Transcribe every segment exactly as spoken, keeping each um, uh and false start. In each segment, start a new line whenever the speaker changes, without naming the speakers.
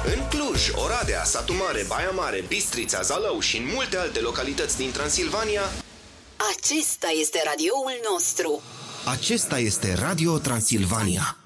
În Cluj, Oradea, Satu Mare, Baia Mare, Bistrița, Zalău și în multe alte localități din Transilvania.
Acesta este radioul nostru.
Acesta este Radio Transilvania.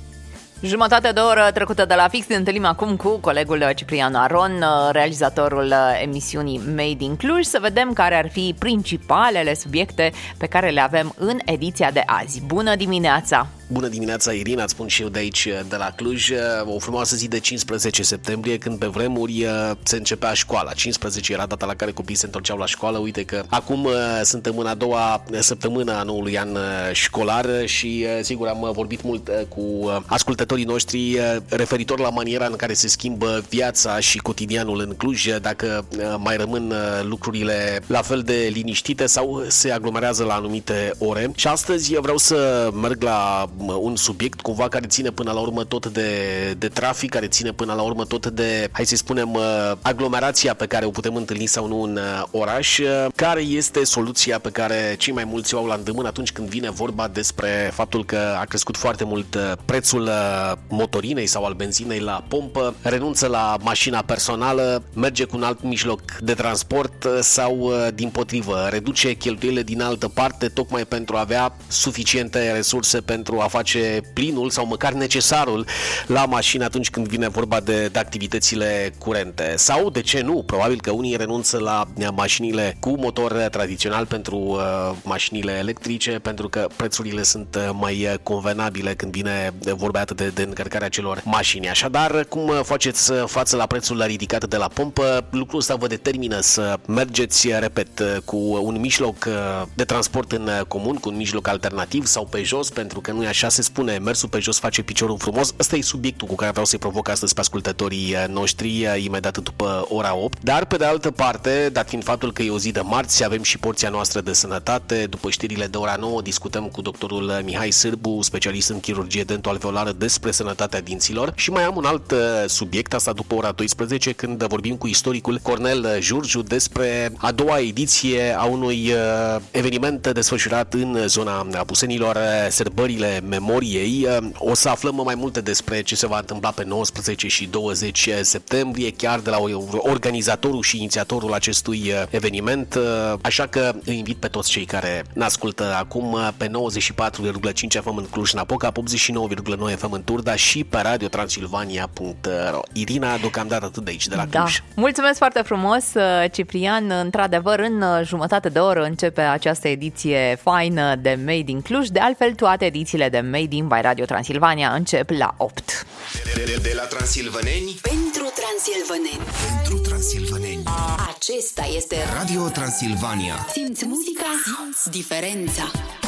Jumătate de oră trecută de la fix, ne întâlnim acum cu colegul Ciprian Aron, realizatorul emisiunii Made in Cluj, să vedem care ar fi principalele subiecte pe care le avem în ediția de azi. Bună dimineața!
Bună dimineața, Irina, îți spun și eu de aici, de la Cluj. O frumoasă zi de cincisprezece septembrie, când pe vremuri se începea școala. cincisprezece era data la care copiii se întorceau la școală. Uite că acum suntem în a doua săptămână a noului an școlar și sigur am vorbit mult cu ascultătorii noștri referitor la maniera în care se schimbă viața și cotidianul în Cluj, dacă mai rămân lucrurile la fel de liniștite sau se aglomerează la anumite ore. Și astăzi vreau să merg la un subiect cumva care ține până la urmă tot de, de trafic, care ține până la urmă tot de, hai să spunem, aglomerația pe care o putem întâlni sau nu în oraș. Care este soluția pe care cei mai mulți o au la îndemână atunci când vine vorba despre faptul că a crescut foarte mult prețul motorinei sau al benzinei la pompă, renunță la mașina personală, merge cu un alt mijloc de transport sau, dimpotrivă, reduce cheltuielile din altă parte tocmai pentru a avea suficiente resurse pentru a face plinul sau măcar necesarul la mașină atunci când vine vorba de, de activitățile curente. Sau, de ce nu? Probabil că unii renunță la mașinile cu motor tradițional pentru uh, mașinile electrice, pentru că prețurile sunt mai convenabile când vine vorba atât de, de încărcarea celor mașini. Așadar, cum faceți față la prețul ridicat de la pompă, lucrul ăsta vă determină să mergeți, repet, cu un mijloc de transport în comun, cu un mijloc alternativ sau pe jos, pentru că nu e așa, se spune, mersul pe jos face piciorul frumos. Ăsta e subiectul cu care vreau să-i provoc astăzi pe ascultătorii noștri, imediat după ora opt. Dar, pe de altă parte, dat fiind faptul că e o zi de marți, avem și porția noastră de sănătate. După știrile de ora nouă discutăm cu doctorul Mihai Sârbu, specialist în chirurgie dentoalveolară, despre sănătatea dinților. Și mai am un alt subiect, asta după ora douăsprezece, când vorbim cu istoricul Cornel Giurgiu despre a doua ediție a unui eveniment desfășurat în zona Apusenilor, Sărbările Memoriei. O să aflăm mai multe despre ce se va întâmpla pe nouăsprezece și douăzeci septembrie, chiar de la organizatorul și inițiatorul acestui eveniment. Așa că îi invit pe toți cei care ne ascultă acum pe nouăzeci și patru virgulă cinci F M în Cluj-Napoca, pe optzeci și nouă virgulă nouă F M în Turda și pe radio transilvania punct ro. Irina, deocamdată atât de aici, de la Cluj.
Da. Mulțumesc foarte frumos, Ciprian. Într-adevăr, în jumătate de oră începe această ediție faină de Made in Cluj. De altfel, toate edițiile de Made in by Radio Transilvania încep la opt.
De, de, de la transilvaneni
Pentru transilvaneni.
Pentru transilvaneni.
Acesta este
Radio Transilvania.
Simți muzica, simți diferența.